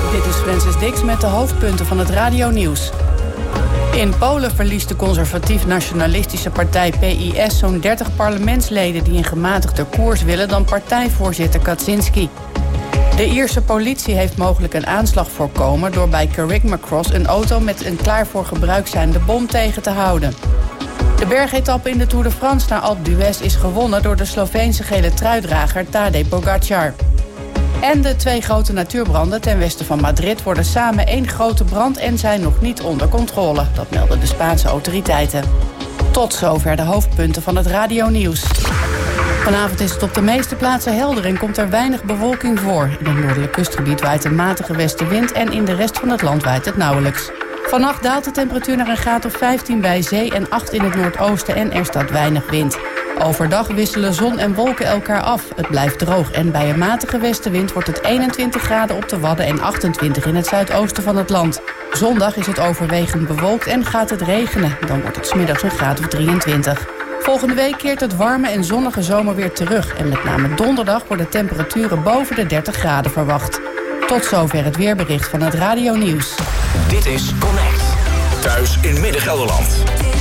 Dit is Francis Dix met de hoofdpunten van het radionieuws. In Polen verliest de conservatief-nationalistische partij PiS zo'n 30 parlementsleden die een gematigder koers willen dan partijvoorzitter Kaczynski. De Ierse politie heeft mogelijk een aanslag voorkomen door bij Carrickmacross een auto met een klaar voor gebruik zijnde bom tegen te houden. De bergetappe in de Tour de France naar Alpe d'Huez is gewonnen door de Sloveense gele truidrager Tadej Pogačar. En de 2 grote natuurbranden ten westen van Madrid worden samen 1 grote brand en zijn nog niet onder controle. Dat melden de Spaanse autoriteiten. Tot zover de hoofdpunten van het radionieuws. Vanavond is het op de meeste plaatsen helder en komt er weinig bewolking voor. In het noordelijk kustgebied waait een matige westenwind en in de rest van het land waait het nauwelijks. Vannacht daalt de temperatuur naar een graad of 15 bij zee en 8 in het noordoosten en er staat weinig wind. Overdag wisselen zon en wolken elkaar af. Het blijft droog en bij een matige westenwind wordt het 21 graden op de Wadden en 28 in het zuidoosten van het land. Zondag is het overwegend bewolkt en gaat het regenen. Dan wordt het 's middags een graad of 23. Volgende week keert het warme en zonnige zomer weer terug. En met name donderdag worden temperaturen boven de 30 graden verwacht. Tot zover het weerbericht van het Radio Nieuws. Dit is Connect. Thuis in Midden-Gelderland.